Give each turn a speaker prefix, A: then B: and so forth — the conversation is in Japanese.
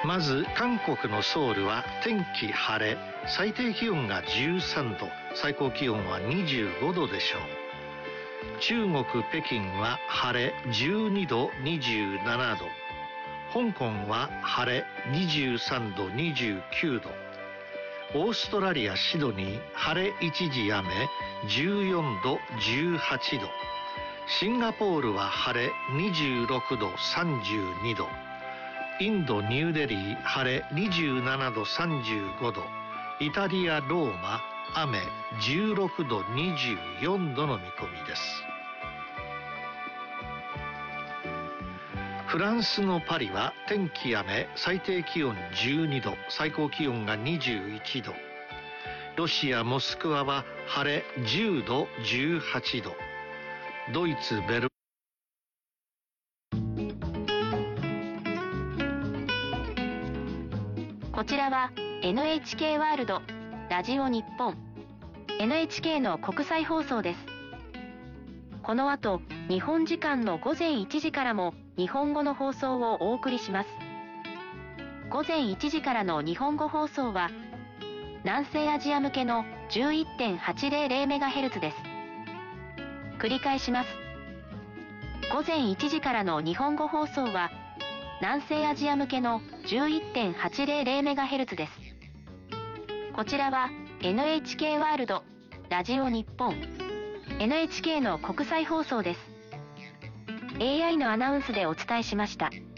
A: まず韓国のソウルは天気晴れ、最低気温が13度、最高気温は25度でしょう。中国北京は晴れ12度27度、香港は晴れ23度29度、オーストラリアシドニー晴れ一時雨14度18度、シンガポールは晴れ26度32度、インドニューデリー晴れ27度35度、イタリアローマ雨16度24度の見込みです。フランスのパリは天気雨、最低気温12度、最高気温が21度。ロシアモスクワは晴れ10度18度。ドイツベル
B: こちらは NHK ワールドラジオ日本 NHK の国際放送です。この後、日本時間の午前1時からも日本語の放送をお送りします。午前1時からの日本語放送は南西アジア向けの 11.800MHz です。繰り返します。午前1時からの日本語放送は南西アジア向けの 11.800MHz です。こちらは NHK ワールドラジオ日本 NHK の国際放送です。AI のアナウンスでお伝えしました。